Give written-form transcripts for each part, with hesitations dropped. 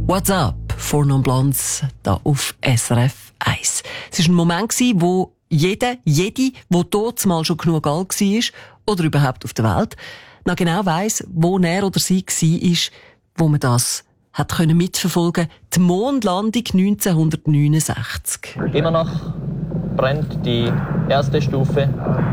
What's up? For non Blondes, da auf SRF 1. Es war ein Moment, wo jede, der dort mal schon genug alt war oder überhaupt auf der Welt, noch genau weiss, wo er oder sie war, wo man das hat können mitverfolgen. Die Mondlandung 1969. Immer noch brennt die erste Stufe.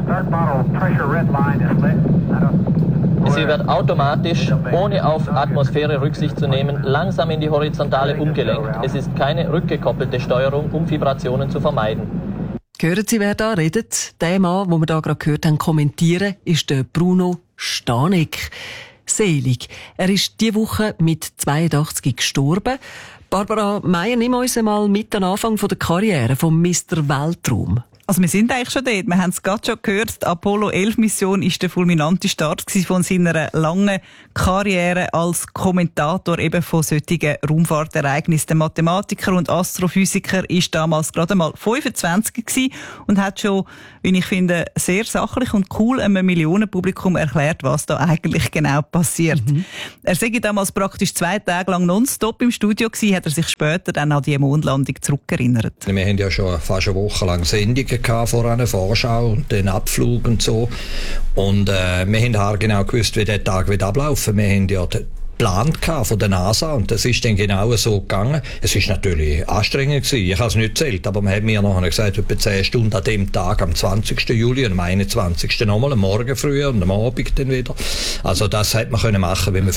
Sie wird automatisch, ohne auf Atmosphäre Rücksicht zu nehmen, langsam in die Horizontale umgelenkt. Es ist keine rückgekoppelte Steuerung, um Vibrationen zu vermeiden. Hören Sie, wer da redet? Der Mann, den wir da gerade gehört haben, kommentieren, ist der Bruno Stanek. Selig. Er ist diese Woche mit 82 gestorben. Barbara Meier, nimm uns einmal mit am Anfang der Karriere von Mr. Weltraum. Also wir sind eigentlich schon dort. Wir haben es gerade schon gehört. Die Apollo-11-Mission war der fulminante Start von seiner langen Karriere als Kommentator eben von solchen Raumfahrtereignissen. Der Mathematiker und Astrophysiker ist damals gerade mal 25 gewesen und hat schon, wie ich finde, sehr sachlich und cool einem Millionenpublikum erklärt, was da eigentlich genau passiert. Er sei damals praktisch 2 Tage lang nonstop im Studio gewesen, hat er sich später dann an die Mondlandung zurückerinnert. Wir haben ja schon fast eine Woche lang Sendungen vor einer Vorschau und den Abflug und so. Und wir haben genau gewusst, wie der Tag wird ablaufen. Wir haben ja geplant von der NASA und das ist dann genau so gegangen. Es ist natürlich anstrengend gewesen. Ich habe es nicht gezählt, aber man hat mir nachher gesagt, etwa 10 Stunden an dem Tag, am 20. Juli und am 21. nochmal, am Morgen früher und am Abend dann wieder. Also das hätte man können machen, wenn man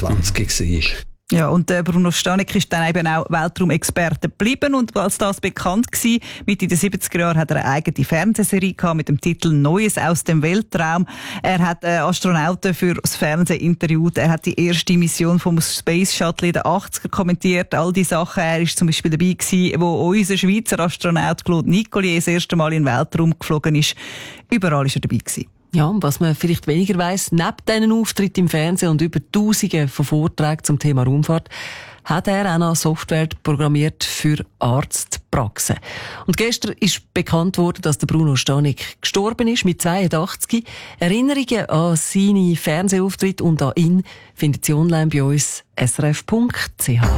25 war. Ja, und Bruno Stanek ist dann eben auch Weltraumexperte geblieben und als das bekannt war, Mitte der 70er Jahre hat er eine eigene Fernsehserie gehabt mit dem Titel Neues aus dem Weltraum. Er hat Astronauten für das Fernsehen interviewt, er hat die erste Mission vom Space Shuttle in den 80er kommentiert, all die Sachen. Er ist zum Beispiel dabei gewesen, wo unser Schweizer Astronaut Claude Nicollier das erste Mal in den Weltraum geflogen ist. Überall ist er dabei gewesen. Ja, und was man vielleicht weniger weiss, neben diesen Auftritten im Fernsehen und über Tausende von Vorträgen zum Thema Raumfahrt, hat er auch noch Software programmiert für Arztpraxen. Und gestern ist bekannt worden, dass der Bruno Stanek gestorben ist, mit 82. Erinnerungen an seine Fernsehauftritte und an ihn findet Sie online bei uns srf.ch.